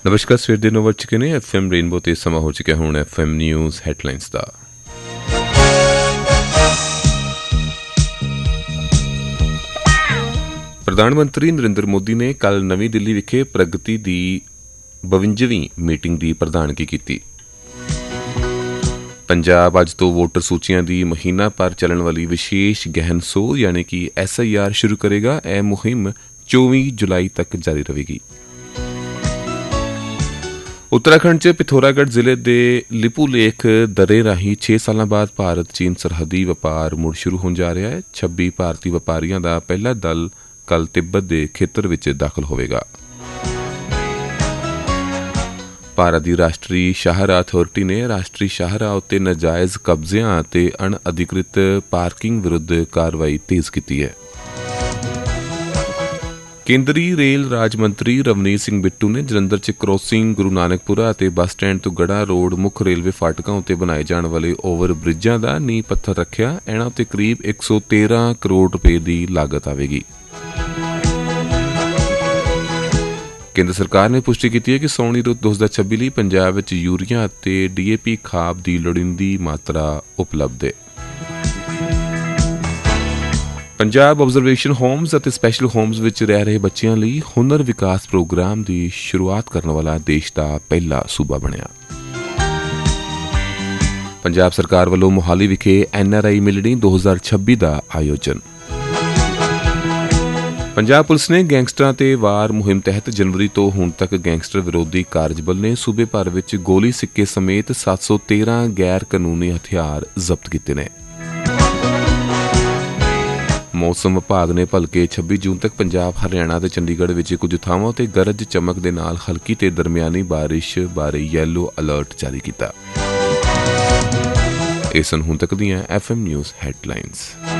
ਨਮਸਕਾਰ। ਸਵੇਰ ਦੇ 9 ਵੱਜ ਚੁੱਕੇ ਨੇ। FM ਰੇਨਬੋ ਤੇ ਸਮਾਂ ਹੋ ਚੁੱਕਿਆ ਹੁਣ FM ਨਿਊਜ਼ ਹੈਡਲਾਈਨਸ ਦਾ। ਪ੍ਰਧਾਨ ਮੰਤਰੀ ਨਰਿੰਦਰ ਮੋਦੀ ਨੇ ਕੱਲ੍ਹ ਨਵੀਂ ਦਿੱਲੀ ਵਿਖੇ ਪ੍ਰਗਤੀ ਦੀ 52ਵੀਂ ਮੀਟਿੰਗ ਦੀ ਪ੍ਰਧਾਨਗੀ ਕੀਤੀ। ਪੰਜਾਬ ਅੱਜ ਤੋਂ ਵੋਟਰ ਸੂਚੀਆਂ ਦੀ ਮਹੀਨਾ ਭਰ ਚੱਲਣ ਵਾਲੀ ਵਿਸ਼ੇਸ਼ ਗਹਿਨ ਸੋਧ ਯਾਨੀ ਕਿ SIR ਸ਼ੁਰੂ ਕਰੇਗਾ। ਇਹ ਮੁਹਿੰਮ 24 ਜੁਲਾਈ ਤੱਕ ਜਾਰੀ ਰਹੇਗੀ। ਉੱਤਰਾਖੰਡ ਚ ਪਿਥੌਰਾਗੜ੍ਹ ਜ਼ਿਲ੍ਹੇ ਦੇ ਲਿਪੂ ਲੇਖ ਦਰੇ ਰਾਹੀਂ 6 ਸਾਲਾਂ ਬਾਅਦ ਭਾਰਤ ਚੀਨ ਸਰਹੱਦੀ ਵਪਾਰ ਮੁੜ ਸ਼ੁਰੂ ਹੋਣ ਜਾ ਰਿਹਾ ਹੈ। 26 ਭਾਰਤੀ ਵਪਾਰੀਆਂ ਦਾ ਪਹਿਲਾ ਦਲ ਕੱਲ੍ਹ ਤਿੱਬਤ ਦੇ ਖੇਤਰ ਵਿੱਚ ਦਾਖਲ ਹੋਵੇਗਾ। ਭਾਰਤ ਦੀ ਰਾਸ਼ਟਰੀ ਸ਼ਾਹਰਾਹ ਅਥਾਰਟੀ ਨੇ ਰਾਸ਼ਟਰੀ ਸ਼ਾਹਰਾਹ ਉੱਤੇ ਨਾਜਾਇਜ਼ ਕਬਜ਼ਿਆਂ ਅਤੇ ਅਣਅਧਿਕ੍ਰਿਤ ਪਾਰਕਿੰਗ ਵਿਰੁੱਧ ਕਾਰਵਾਈ ਤੇਜ਼ ਕੀਤੀ ਹੈ। ਕੇਂਦਰੀ ਰੇਲ ਰਾਜ ਮੰਤਰੀ ਰਵਨੀਤ ਸਿੰਘ ਬਿੱਟੂ ਨੇ ਜਲੰਧਰ ਚ ਕ੍ਰੋਸਿੰਗ ਗੁਰੂ ਨਾਨਕਪੁਰਾ ਅਤੇ ਬੱਸ ਸਟੈਂਡ ਤੋਂ ਗੜਾ ਰੋਡ ਮੁੱਖ ਰੇਲਵੇ ਫਾਟਕਾਂ ਉੱਤੇ ਬਣਾਏ ਜਾਣ ਵਾਲੇ ਓਵਰ ਬ੍ਰਿਜਾਂ ਦਾ ਨੀਂਹ ਪੱਥਰ ਰੱਖਿਆ। ਇਨ੍ਹਾਂ ਉੱਤੇ ਕਰੀਬ 113 ਕਰੋੜ ਰੁਪਏ ਦੀ ਲਾਗਤ ਆਵੇਗੀ। ਕੇਂਦਰ ਸਰਕਾਰ ਨੇ ਪੁਸ਼ਟੀ ਕੀਤੀ ਹੈ ਕਿ ਸਾਉਣੀ ਰੁੱਤ 2026 ਲਈ ਪੰਜਾਬ ਵਿੱਚ ਯੂਰੀਆ ਅਤੇ DAP ਖਾਦ ਦੀ ਲੋੜੀਂਦੀ ਮਾਤਰਾ ਉਪਲਬਧ ਹੈ। ਪੰਜਾਬ ਆਬਜ਼ਰਵੇਸ਼ਨ ਹੋਮਜ਼ ਅਤੇ ਸਪੈਸ਼ਲ ਹੋਮਜ਼ ਵਿੱਚ ਰਹਿ ਰਹੇ ਬੱਚਿਆਂ ਲਈ ਹੁਨਰ ਵਿਕਾਸ ਪ੍ਰੋਗਰਾਮ ਦੀ ਸ਼ੁਰੂਆਤ ਕਰਨ ਵਾਲਾ ਦੇਸ਼ ਦਾ ਪਹਿਲਾ ਸੂਬਾ ਬਣਿਆ। ਪੰਜਾਬ ਸਰਕਾਰ ਵੱਲੋਂ ਮੋਹਾਲੀ ਵਿਖੇ NRI ਮਿਲਣੀ 2026 ਦਾ ਆਯੋਜਨ। ਪੰਜਾਬ ਪੁਲਿਸ ਨੇ ਗੈਂਗਸਟਰਾਂ ਤੇ ਵਾਰ ਮੁਹਿੰਮ ਤਹਿਤ ਜਨਵਰੀ ਤੋਂ ਹੁਣ ਤੱਕ ਗੈਂਗਸਟਰ ਵਿਰੋਧੀ ਕਾਰਜਬਲ ਨੇ ਸੂਬੇ ਭਰ ਵਿੱਚ ਗੋਲੀ ਸਿੱਕੇ ਸਮੇਤ 713 ਗੈਰ ਕਾਨੂੰਨੀ ਹਥਿਆਰ ਜ਼ਬਤ ਕੀਤੇ ਨੇ। ਮੌਸਮ ਵਿਭਾਗ ਨੇ ਭਲਕੇ 26 ਜੂਨ ਤੱਕ ਪੰਜਾਬ, ਹਰਿਆਣਾ ਤੇ ਚੰਡੀਗੜ੍ਹ ਵਿੱਚ ਕੁਝ ਥਾਵਾਂ ਤੇ ਗਰਜ ਚਮਕ ਦੇ ਨਾਲ ਹਲਕੀ ਤੇ ਦਰਮਿਆਨੀ ਬਾਰਿਸ਼ ਬਾਰੇ ਯੈਲੋ ਅਲਰਟ ਜਾਰੀ ਕੀਤਾ। ਇਹ ਸਨ ਹੁਣ ਤੱਕ ਦੀਆਂ FM ਨਿਊਜ਼ ਹੈਡਲਾਈਨਸ।